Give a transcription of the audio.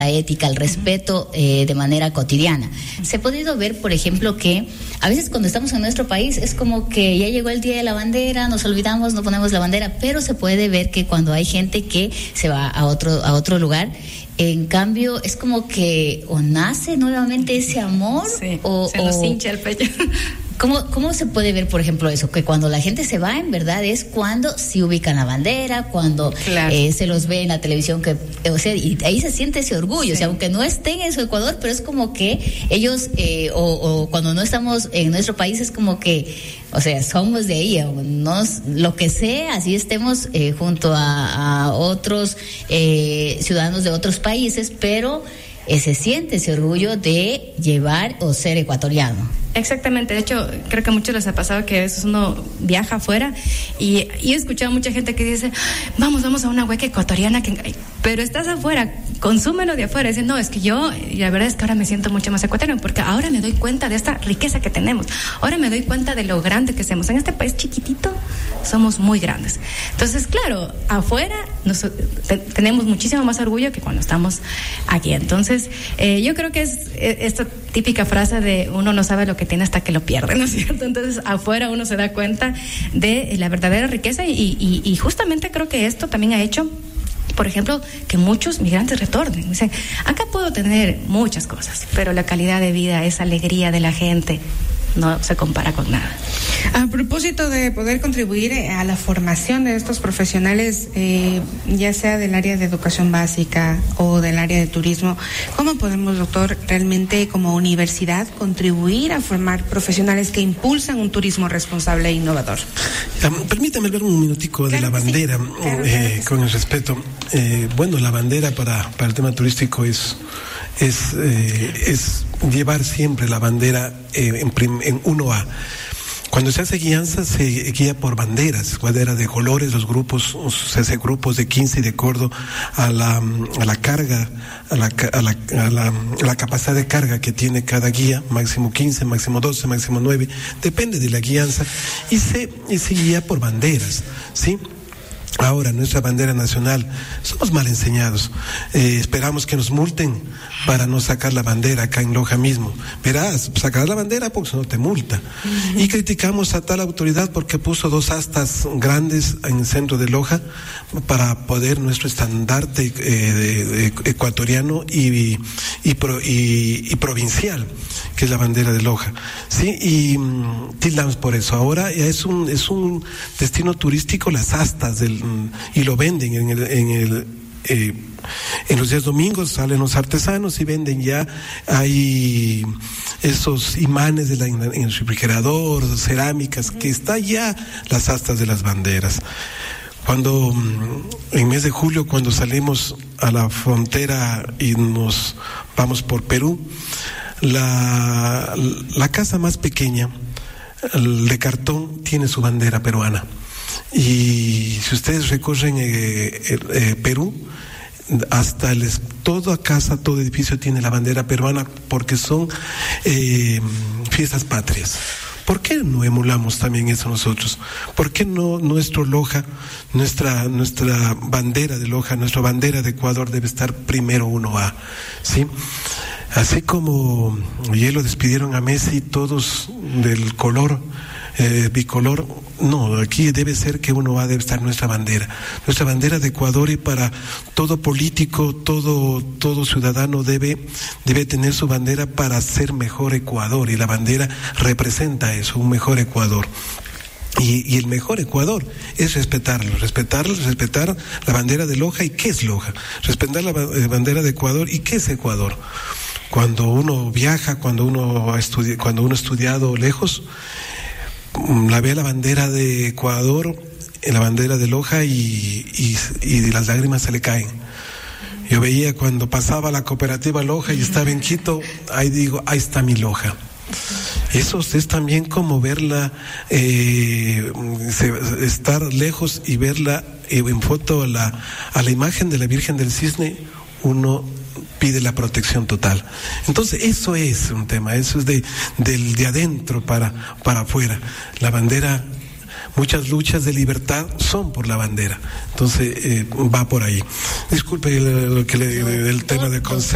la ética, el respeto de manera cotidiana. Se ha podido ver, por ejemplo, que a veces cuando estamos en nuestro país es como que ya llegó el día de la bandera, nos olvidamos, no ponemos la bandera, pero se puede ver que cuando hay gente que se va a otro lugar, en cambio es como que o nace nuevamente ese amor, sí, se nos hincha el pecho. ¿Cómo se puede ver, por ejemplo, eso? Que cuando la gente se va, en verdad, es cuando se ubican la bandera, cuando claro, se los ve en la televisión, o sea, y ahí se siente ese orgullo, sí. O sea, aunque no estén en su Ecuador, pero es como que ellos, o cuando no estamos en nuestro país, es como que, o sea, somos de ahí, lo que sea, así estemos junto a otros ciudadanos de otros países, pero se siente ese orgullo de llevar o ser ecuatoriano. Exactamente, de hecho creo que a muchos les ha pasado que a veces uno viaja afuera y he escuchado a mucha gente que dice vamos a una hueca ecuatoriana, pero estás afuera, consúmelo de afuera, dicen no, es que yo, la verdad es que ahora me siento mucho más ecuatoriano porque ahora me doy cuenta de esta riqueza que tenemos, ahora me doy cuenta de lo grande que somos, en este país chiquitito somos muy grandes, entonces claro, afuera tenemos muchísimo más orgullo que cuando estamos aquí, entonces yo creo que es esta típica frase de uno no sabe lo que tiene hasta que lo pierde, ¿no es cierto? Entonces afuera uno se da cuenta de la verdadera riqueza y justamente creo que esto también ha hecho, por ejemplo, que muchos migrantes retornen. Dicen, acá puedo tener muchas cosas, pero la calidad de vida, esa alegría de la gente, no se compara con nada. A propósito de poder contribuir a la formación de estos profesionales, ya sea del área de educación básica o del área de turismo, ¿cómo podemos, doctor, realmente como universidad contribuir a formar profesionales que impulsan un turismo responsable e innovador? Permítame ver un minutico de la bandera, sí, claro, con el respeto. Bueno, la bandera para el tema turístico es llevar siempre la bandera en 1A. Cuando se hace guianza, se guía por banderas de colores, los grupos, se hace grupos de 15 y de acuerdo a la carga, a la capacidad de carga que tiene cada guía, máximo 15, máximo 12, máximo 9, depende de la guianza, y se guía por banderas, ¿sí? Ahora, nuestra bandera nacional, somos mal enseñados. Esperamos que nos multen para no sacar la bandera acá en Loja mismo. Verás, sacar la bandera porque no te multa. Uh-huh. Y criticamos a tal autoridad porque puso 2 astas grandes en el centro de Loja para poder nuestro estandarte ecuatoriano y provincial, que es la bandera de Loja. Sí, y tildamos por eso. Ahora ya es un destino turístico las astas y lo venden en los días domingos, salen los artesanos y venden ya, hay esos imanes en el refrigerador, cerámicas, que está ya las astas de las banderas. Cuando en mes de julio, cuando salimos a la frontera y nos vamos por Perú, la casa más pequeña de cartón tiene su bandera peruana. Y si ustedes recorren Perú, hasta toda casa, todo edificio tiene la bandera peruana porque son fiestas patrias. ¿Por qué no emulamos también eso nosotros? ¿Por qué no nuestro Loja, nuestra bandera de Loja, nuestra bandera de Ecuador debe estar primero 1A? ¿Sí? Así como ayer lo despidieron a Messi todos del color bicolor, no, aquí debe ser que 1A debe estar nuestra bandera de Ecuador, y para todo político, todo ciudadano debe tener su bandera para ser mejor Ecuador, y la bandera representa eso, un mejor Ecuador. Y el mejor Ecuador es respetar la bandera de Loja. ¿Y qué es Loja? Respetar la bandera de Ecuador. ¿Y qué es Ecuador? Cuando uno viaja, cuando uno ha estudiado lejos, la ve la bandera de Ecuador, la bandera de Loja, y las lágrimas se le caen. Yo veía cuando pasaba la cooperativa Loja y estaba en Quito, ahí digo, ahí está mi Loja. Eso es también como verla, estar lejos y verla en foto a la imagen de la Virgen del Cisne, uno pide la protección total. Entonces eso es un tema, eso es de adentro para afuera. La bandera, muchas luchas de libertad son por la bandera. Entonces va por ahí. Disculpe el tema de concepto.